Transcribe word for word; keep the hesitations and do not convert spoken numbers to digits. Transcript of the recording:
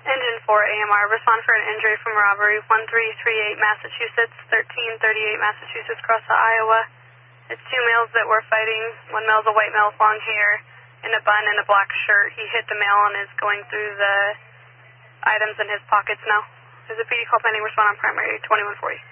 Engine four A M R, respond for an injury from robbery, one three three eight Massachusetts, thirteen thirty-eight Massachusetts, across the Iowa. It's two males that were fighting. One male's a white male with long hair in a bun and a black shirt. He hit the male and is going through the items in his pockets now. There's a P D call pending, respond on primary twenty-one forty.